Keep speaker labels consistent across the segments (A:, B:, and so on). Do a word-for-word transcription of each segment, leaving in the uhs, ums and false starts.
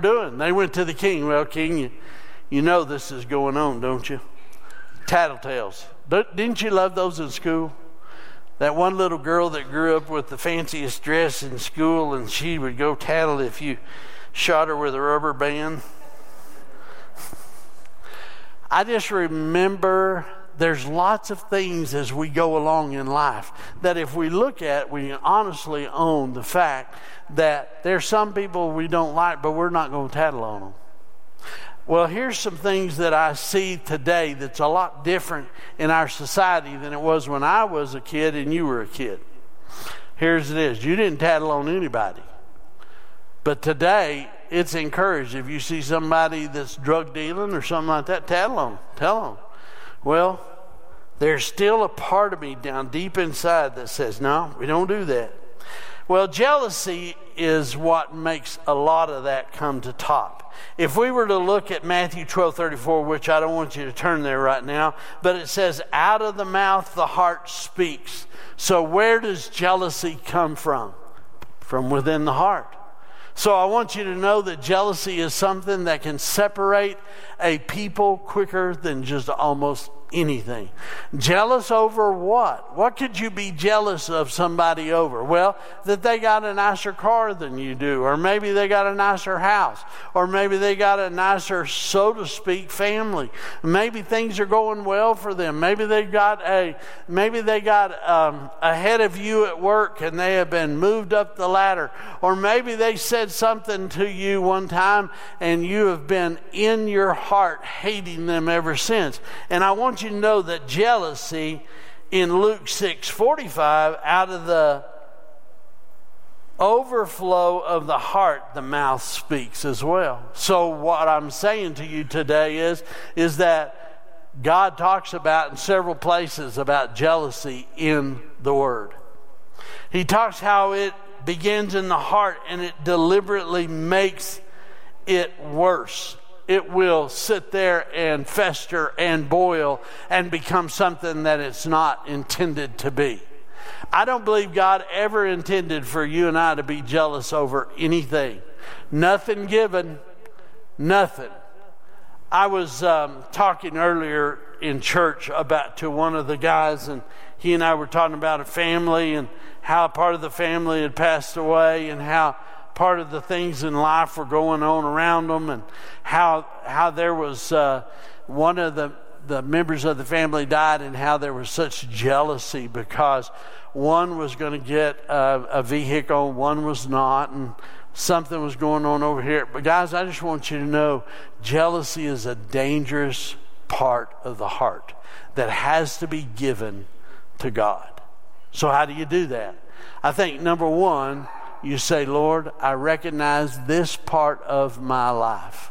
A: doing. They went to the king. Well, king, you, you know this is going on, don't you? Tattletales. Didn't you love those in school? That one little girl that grew up with the fanciest dress in school, and she would go tattle if you shot her with a rubber band. I just remember there's lots of things as we go along in life that if we look at, we honestly own the fact that there's some people we don't like, but we're not going to tattle on them. Well, here's some things that I see today that's a lot different in our society than it was when I was a kid and you were a kid. Here's it is. You didn't tattle on anybody. But today, it's encouraged. If you see somebody that's drug dealing or something like that, tattle on them. Tell them. Well, there's still a part of me down deep inside that says, no, we don't do that. Well, jealousy is what makes a lot of that come to top. If we were to look at Matthew twelve thirty-four, which I don't want you to turn there right now, but it says, out of the mouth the heart speaks. So where does jealousy come from? From within the heart. So I want you to know that jealousy is something that can separate a people quicker than just almost anything. Jealous over what? What could you be jealous of somebody over? Well, that they got a nicer car than you do, or maybe they got a nicer house, or maybe they got a nicer, so to speak, family. Maybe things are going well for them. Maybe they got a maybe they got um, ahead of you at work and they have been moved up the ladder, or maybe they said something to you one time and you have been in your heart hating them ever since. And I want you to know that jealousy in Luke six forty-five, out of the overflow of the heart, the mouth speaks as well. So what I'm saying to you today is, is that God talks about in several places about jealousy in the Word. He talks how it begins in the heart and it deliberately makes it worse. It will sit there and fester and boil and become something that it's not intended to be. I don't believe God ever intended for you and I to be jealous over anything. Nothing given, nothing. I was um, talking earlier in church about to one of the guys, and he and I were talking about a family and how part of the family had passed away and how part of the things in life were going on around them, and how how there was uh, one of the, the members of the family died, and how there was such jealousy because one was going to get a, a vehicle, one was not, and something was going on over here. But guys, I just want you to know, jealousy is a dangerous part of the heart that has to be given to God. So how do you do that? I think number one, you say, Lord, I recognize this part of my life.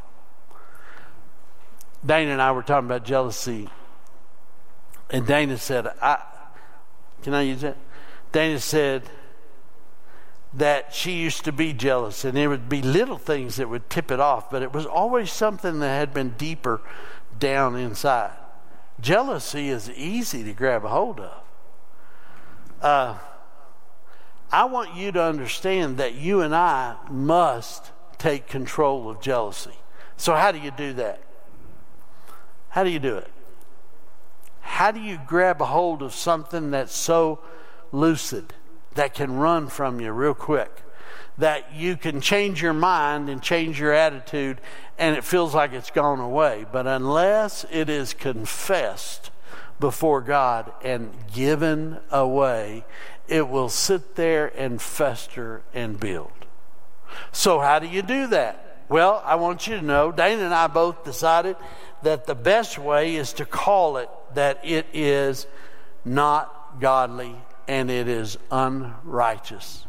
A: Dana and I were talking about jealousy. And Dana said, I, can I use that? Dana said that she used to be jealous. And there would be little things that would tip it off. But it was always something that had been deeper down inside. Jealousy is easy to grab a hold of. Uh... I want you to understand that you and I must take control of jealousy. So how do you do that? How do you do it? How do you grab a hold of something that's so lucid, that can run from you real quick, that you can change your mind and change your attitude and it feels like it's gone away? But unless it is confessed before God and given away, it will sit there and fester and build. So how do you do that? Well, I want you to know, Dana and I both decided that the best way is to call it that it is not godly and it is unrighteous.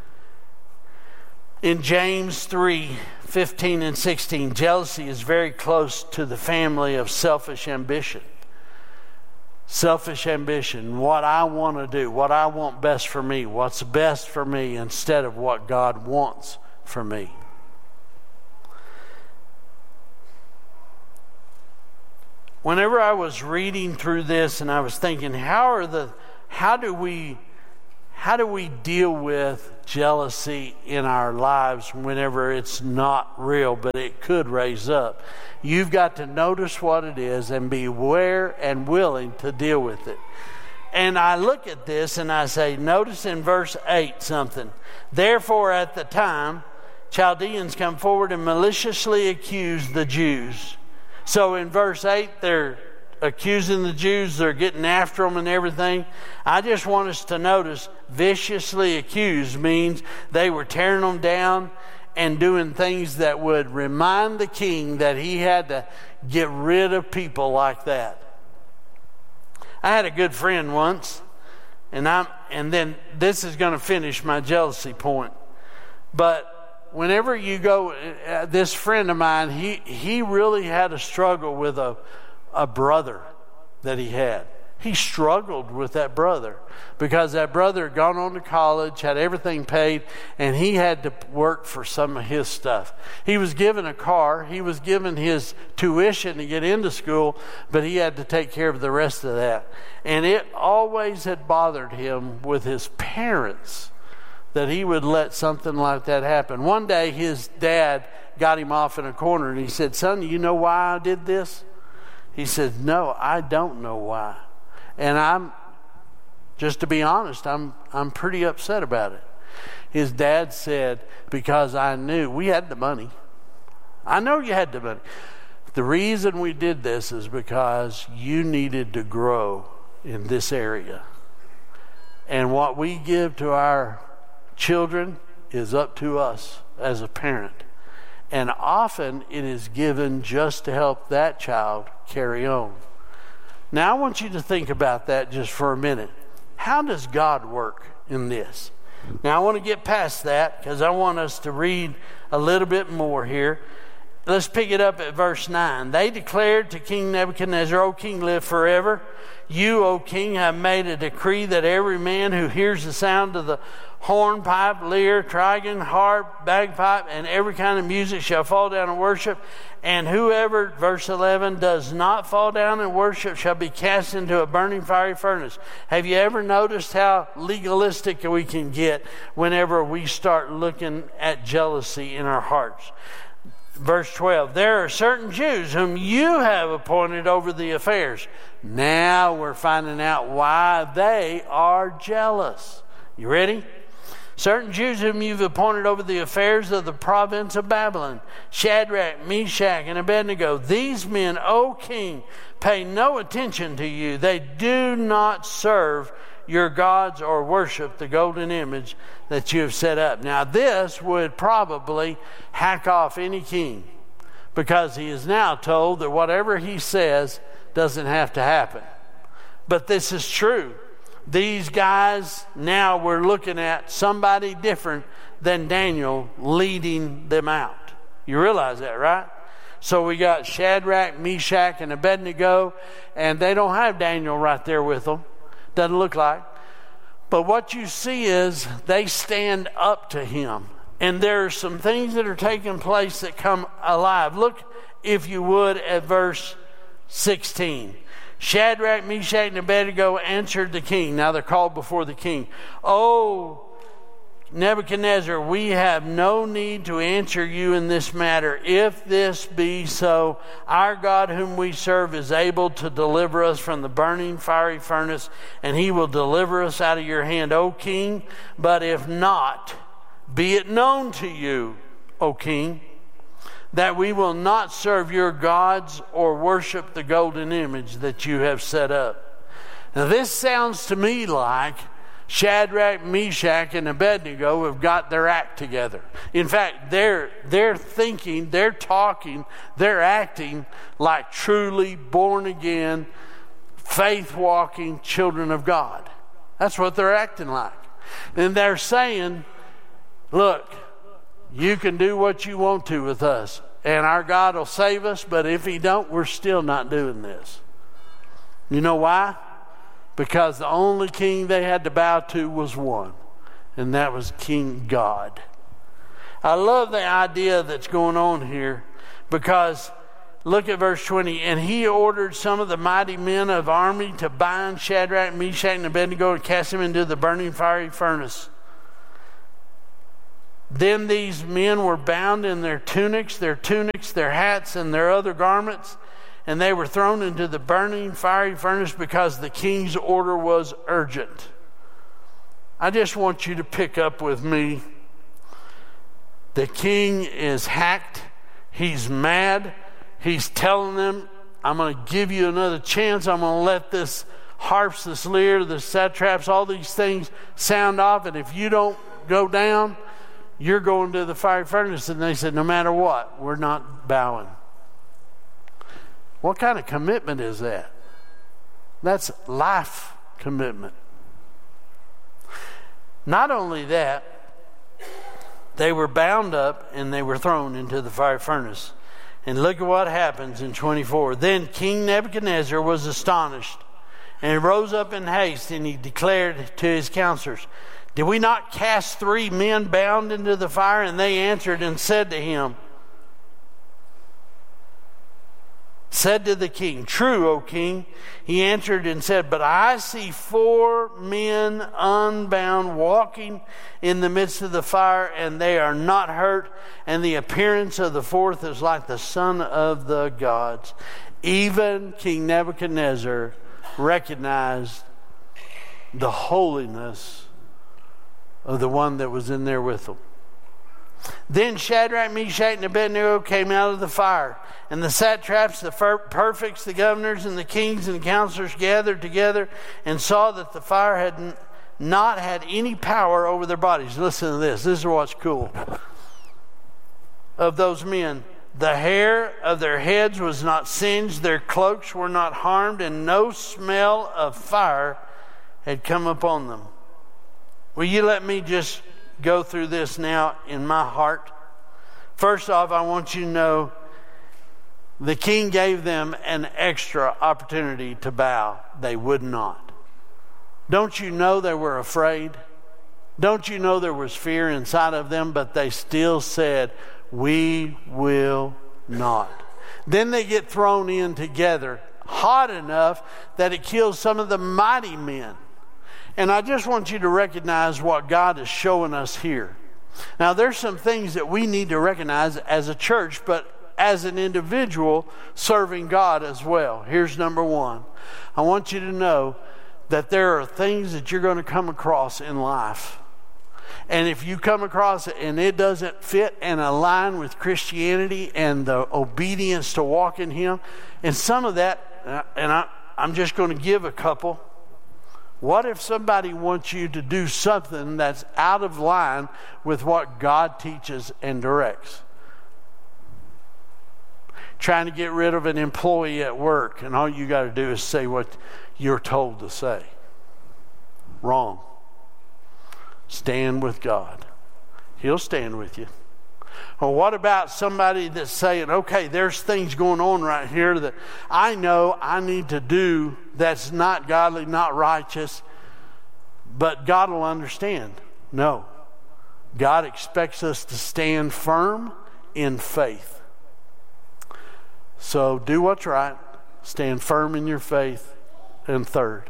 A: In James three fifteen and sixteen, jealousy is very close to the family of selfish ambition. Selfish ambition, what I want to do, what I want best for me, what's best for me instead of what God wants for me. Whenever I was reading through this and I was thinking, how are the, how do we, how do we deal with jealousy in our lives whenever it's not real, but it could raise up? You've got to notice what it is and be aware and willing to deal with it. And I look at this and I say, notice in verse eight something. Therefore at the time, Chaldeans come forward and maliciously accuse the Jews. So in verse eight, they're accusing the Jews, they're getting after them and everything. I just want us to notice, viciously accused means they were tearing them down and doing things that would remind the king that he had to get rid of people like that. I had a good friend once, and I'm and then this is going to finish my jealousy point. But whenever you go, uh, this friend of mine, he he really had a struggle with a a brother that he had. He struggled with that brother because that brother had gone on to college, had everything paid, and he had to work for some of his stuff. He was given a car, he was given his tuition to get into school, but he had to take care of the rest of that. And it always had bothered him with his parents that he would let something like that happen. One day his dad got him off in a corner and he said, "Son, you know why I did this?" He said, "No, I don't know why." And I'm, just to be honest, I'm I'm pretty upset about it. His dad said, "Because I knew we had the money. I know you had the money. The reason we did this is because you needed to grow in this area. And what we give to our children is up to us as a parent. And often it is given just to help that child carry on." Now I want you to think about that just for a minute. How does God work in this? Now I want to get past that because I want us to read a little bit more here. Let's pick it up at verse nine. They declared to King Nebuchadnezzar, "O king, live forever. You, O king, have made a decree that every man who hears the sound of the hornpipe, lyre, trigon, harp, bagpipe, and every kind of music shall fall down and worship. And whoever," verse eleven, "does not fall down and worship shall be cast into a burning fiery furnace." Have you ever noticed how legalistic we can get whenever we start looking at jealousy in our hearts? Verse twelve, "There are certain Jews whom you have appointed over the affairs." Now we're finding out why they are jealous. You ready? "Certain Jews whom you've appointed over the affairs of the province of Babylon, Shadrach, Meshach, and Abednego. These men, O king, pay no attention to you. They do not serve your gods or worship the golden image that you have set up." Now this would probably hack off any king, because he is now told that whatever he says doesn't have to happen. But this is true. These guys, now we're looking at somebody different than Daniel leading them out. You realize that, right? So we got Shadrach, Meshach, and Abednego, and they don't have Daniel right there with them. Doesn't look like. But what you see is they stand up to him. And there are some things that are taking place that come alive. Look, if you would, at verse sixteen. "Shadrach, Meshach, and Abednego answered the king." Now they're called before the king. "Oh, Nebuchadnezzar, we have no need to answer you in this matter. If this be so, our God whom we serve is able to deliver us from the burning fiery furnace, and he will deliver us out of your hand, O king. But if not, be it known to you, O king, that we will not serve your gods or worship the golden image that you have set up." Now this sounds to me like Shadrach, Meshach, and Abednego have got their act together. In fact, they're they're thinking, they're talking, they're acting like truly born again, faith walking children of God. That's what they're acting like. And they're saying, "Look, you can do what you want to with us, and our God will save us, but if he don't, we're still not doing this." You know why? Because the only king they had to bow to was one, and that was King God. I love the idea that's going on here, because look at verse twenty. And he ordered some of the mighty men of army to bind Shadrach, Meshach, and Abednego and cast them into the burning fiery furnace. Then these men were bound in their tunics, their tunics, their hats, and their other garments, and they were thrown into the burning fiery furnace because the king's order was urgent. I just want you to pick up with me. The king is hacked. He's mad. He's telling them, I'm going to give you another chance. I'm going to let this harps, this lyre, the satraps, all these things sound off. And if you don't go down, you're going to the fiery furnace. And they said, no matter what, we're not bowing. What kind of commitment is that? That's life commitment. Not only that, they were bound up and they were thrown into the fire furnace. And look at what happens in twenty-four. Then King Nebuchadnezzar was astonished and rose up in haste, and he declared to his counselors, did we not cast three men bound into the fire? And they answered and said to him, said to the king, true, O king. He answered and said, but I see four men unbound walking in the midst of the fire, and they are not hurt, and the appearance of the fourth is like the son of the gods. Even King Nebuchadnezzar recognized the holiness of the one that was in there with them. Then Shadrach, Meshach, and Abednego came out of the fire. And the satraps, the prefects, the governors, and the kings and counselors gathered together and saw that the fire had n- not had any power over their bodies. Listen to this. This is what's cool. Of those men, the hair of their heads was not singed, their cloaks were not harmed, and no smell of fire had come upon them. Will you let me just go through this now in my heart? First off, I want you to know the king gave them an extra opportunity to bow. They would not. Don't you know they were afraid? Don't you know there was fear inside of them? But they still said, we will not. Then they get thrown in together, hot enough that it kills some of the mighty men. And I just want you to recognize what God is showing us here. Now, there's some things that we need to recognize as a church, but as an individual serving God as well. Here's number one. I want you to know that there are things that you're going to come across in life. And if you come across it and it doesn't fit and align with Christianity and the obedience to walk in Him, and some of that, and I, I'm just going to give a couple. What if somebody wants you to do something that's out of line with what God teaches and directs? Trying to get rid of an employee at work, and all you got to do is say what you're told to say. Wrong. Stand with God. He'll stand with you. Or what about somebody that's saying, okay, there's things going on right here that I know I need to do that's not godly, not righteous, but God will understand. No. God expects us to stand firm in faith. So do what's right, stand firm in your faith, and third,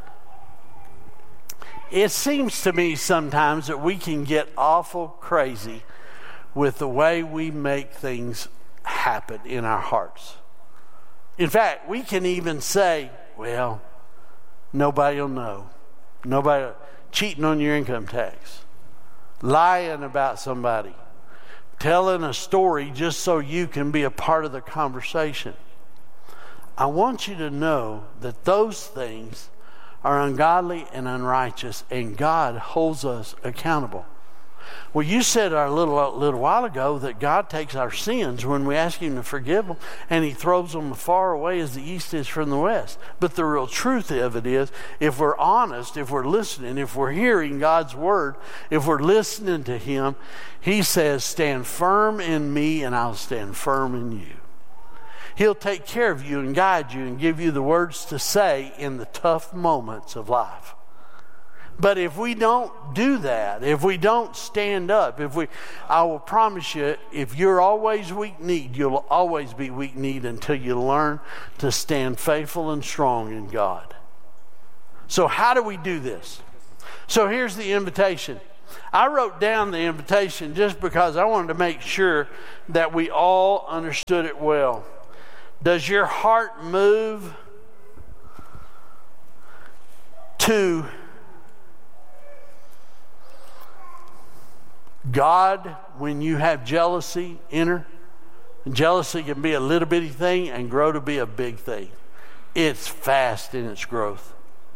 A: it seems to me sometimes that we can get awful crazy with the way we make things happen in our hearts. In fact, we can even say, well, nobody will know. Nobody, cheating on your income tax, lying about somebody, telling a story just so you can be a part of the conversation. I want you to know that those things are ungodly and unrighteous, and God holds us accountable. Well, you said a little, little while ago that God takes our sins when we ask Him to forgive them, and He throws them as far away as the east is from the west. But the real truth of it is, if we're honest, if we're listening, if we're hearing God's word, if we're listening to Him, He says, stand firm in me and I'll stand firm in you. He'll take care of you and guide you and give you the words to say in the tough moments of life. But if we don't do that, if we don't stand up, if we, I will promise you, if you're always weak-kneed, you'll always be weak-kneed until you learn to stand faithful and strong in God. So how do we do this? So here's the invitation. I wrote down the invitation just because I wanted to make sure that we all understood it well. Does your heart move to God when you have jealousy enter? And jealousy can be a little bitty thing and grow to be a big thing. It's fast in its growth.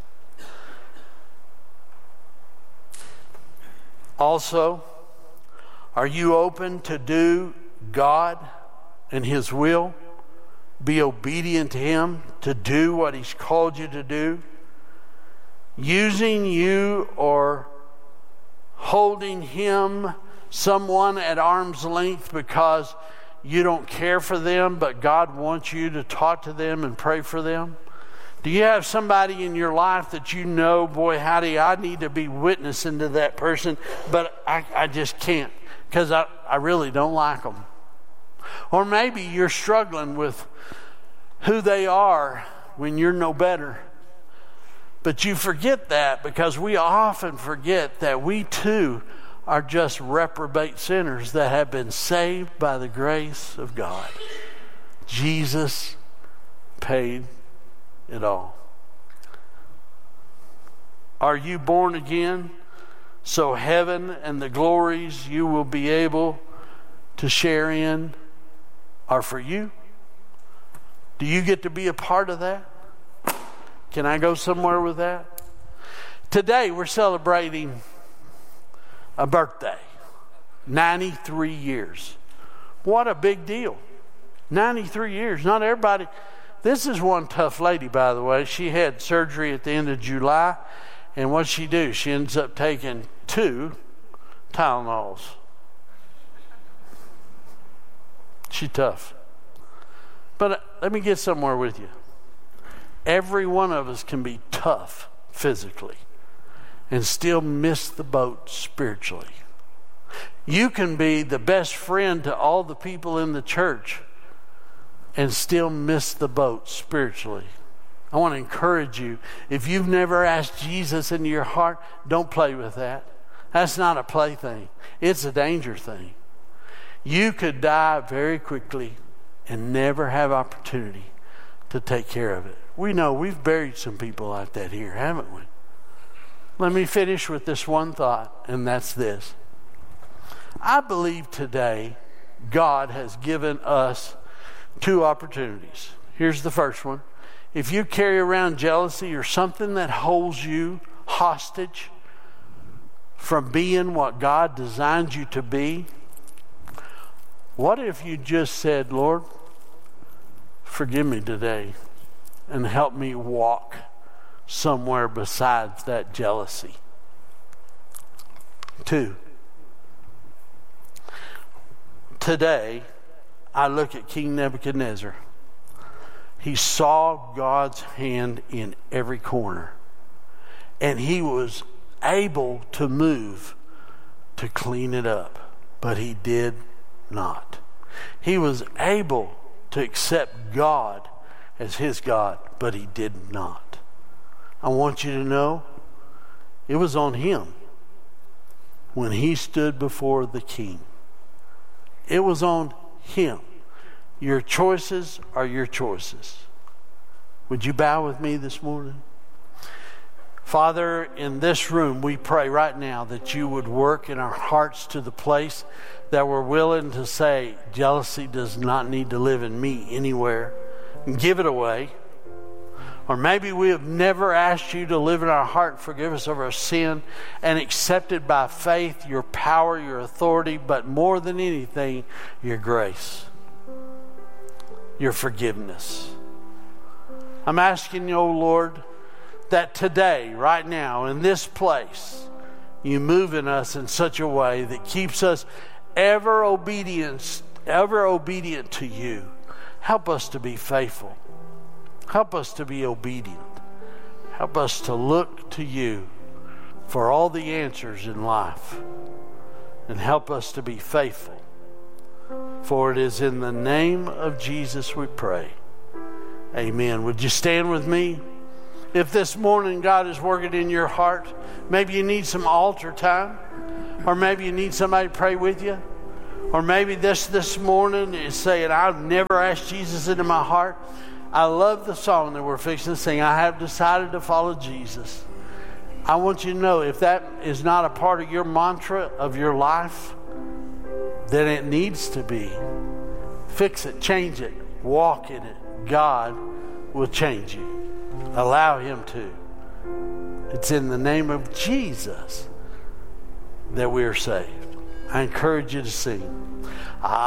A: Also, are you open to do God and His will? Be obedient to Him, to do what He's called you to do? Using you or holding Him, someone at arm's length because you don't care for them, but God wants you to talk to them and pray for them? Do you have somebody in your life that you know, boy, howdy, I need to be witnessing to that person, but I, I just can't because I, I really don't like them? Or maybe you're struggling with who they are when you're no better. But you forget that because we often forget that we too are just reprobate sinners that have been saved by the grace of God. Jesus paid it all. Are you born again so heaven and the glories you will be able to share in are for you? Do you get to be a part of that? Can I go somewhere with that? Today we're celebrating a birthday. ninety-three years. What a big deal. ninety-three years. Not everybody. This is one tough lady, by the way. She had surgery at the end of July. And what'd she do? She ends up taking two Tylenols. She's tough. But uh, let me get somewhere with you. Every one of us can be tough physically and still miss the boat spiritually. You can be the best friend to all the people in the church and still miss the boat spiritually. I want to encourage you, if you've never asked Jesus into your heart, don't play with that. That's not a plaything. It's a danger thing. You could die very quickly and never have opportunity to take care of it. We know we've buried some people like that here, haven't we? Let me finish with this one thought, and that's this. I believe today God has given us two opportunities. Here's the first one. If you carry around jealousy or something that holds you hostage from being what God designed you to be, what if you just said, Lord, forgive me today and help me walk somewhere besides that jealousy? Two, today I look at King Nebuchadnezzar. He saw God's hand in every corner, and he was able to move to clean it up, but he did not. He was able to accept God as his God, but he did not. I want you to know it was on him when he stood before the king. It was on him. Your choices are your choices. Would you bow with me this morning? Father, in this room, we pray right now that you would work in our hearts to the place that we're willing to say, jealousy does not need to live in me anywhere, and give it away. Or maybe we have never asked you to live in our heart, forgive us of our sin, and accepted by faith your power, your authority, but more than anything, your grace, your forgiveness. I'm asking you, oh Lord, that today, right now, in this place, you move in us in such a way that keeps us ever obedient, ever obedient to you. Help us to be faithful. Help us to be obedient. Help us to look to you for all the answers in life. And help us to be faithful. For it is in the name of Jesus we pray. Amen. Would you stand with me? If this morning God is working in your heart, maybe you need some altar time, or maybe you need somebody to pray with you, or maybe this this morning is saying, I've never asked Jesus into my heart. I love the song that we're fixing to sing, I have decided to follow Jesus. I want you to know, if that is not a part of your mantra of your life, then it needs to be. Fix it, change it, walk in it. God will change you. Allow Him to. It's in the name of Jesus that we are saved. I encourage you to sing. I